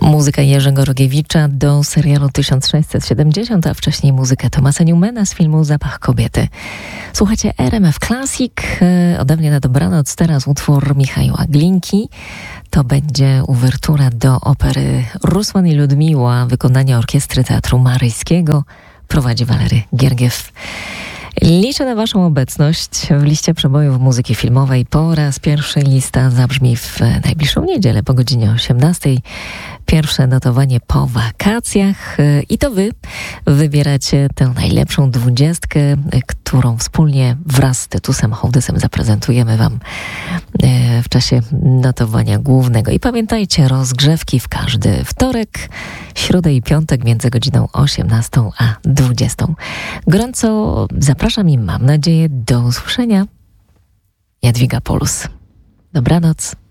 Muzyka Jerzego Rogiewicza do serialu 1670, a wcześniej muzykę Thomasa Newmana z filmu Zapach kobiety. Słuchajcie RMF Classic, ode mnie na dobranoc. Teraz utwór Michała Glinki. To będzie uwertura do opery Rusłan i Ludmiła, wykonania Orkiestry Teatru Maryjskiego. Prowadzi Walery Giergiew. Liczę na Waszą obecność w liście przebojów muzyki filmowej. Po raz pierwszy lista zabrzmi w najbliższą niedzielę po godzinie 18:00. Pierwsze notowanie po wakacjach i to Wy wybieracie tę najlepszą 20, którą wspólnie wraz z Tytusem Hołdysem zaprezentujemy Wam w czasie notowania głównego. I pamiętajcie, rozgrzewki w każdy wtorek, środę i piątek między godziną 18 a 20. Gorąco zapraszam i mam nadzieję do usłyszenia. Jadwiga Polus. Dobranoc.